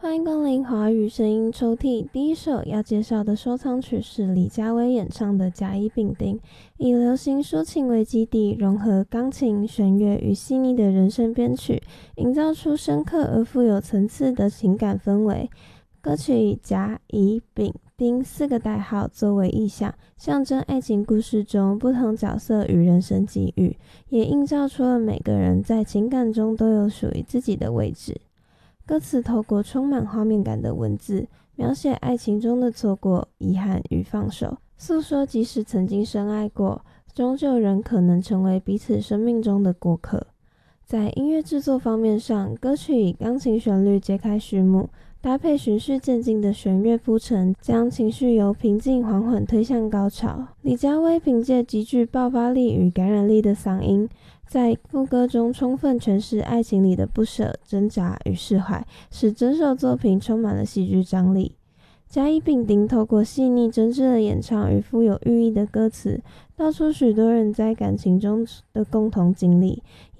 欢迎光临华语声音抽屉。第一首要介绍的收藏曲是李佳薇演唱的《甲乙丙丁》，以流行抒情为基底，融合钢琴、弦乐与细腻的人声编曲，营造出深刻而富有层次的情感氛围。歌曲以甲、乙、丙、丁4个代号作为意象，象征爱情故事中不同角色与人生际遇，也映照出了每个人在情感中都有属于自己的位置。歌词透过充满画面感的文字，描写爱情中的错过、遗憾与放手，诉说即使曾经深爱过，终究仍可能成为彼此生命中的过客。在音乐制作方面上，歌曲以钢琴旋律揭开序幕，搭配循序渐进的弦乐铺陈，将情绪由平静缓缓推向高潮。李佳薇凭借极具爆发力与感染力的嗓音，在副歌中充分诠释爱情里的不舍、挣扎与释怀，使整首作品充满了戏剧张力。甲乙丙丁透过细腻真挚的演唱与富有寓意的歌词，道出许多人在感情中的共同经历，